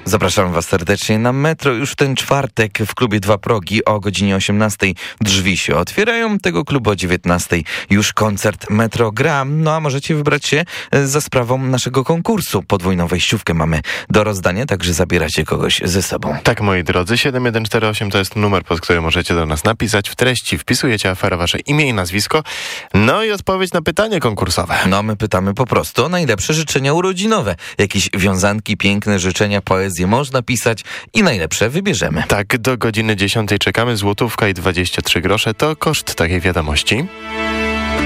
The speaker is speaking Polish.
Zapraszam Was serdecznie na Metro. Już w ten czwartek w klubie Dwa Progi o godzinie 18 drzwi się otwierają. Tego klubu o 19 już koncert Metro gra. No a możecie wybrać się za sprawą naszego konkursu. Podwójną wejściówkę mamy do rozdania, także zabieracie kogoś ze sobą. Tak, moi drodzy, 7148 to jest numer, pod który możecie do nas napisać. W treści wpisujecie afera, wasze imię i nazwisko, no i odpowiedź na pytanie konkursowe. No my pytamy po prostu o najlepsze życzenia urodzinowe. Jakieś wiązanki, piękne życzenia, poezję można pisać i najlepsze wybierzemy. Tak, do godziny 10 czekamy. Złotówka i 23 grosze to koszt takiej wiadomości.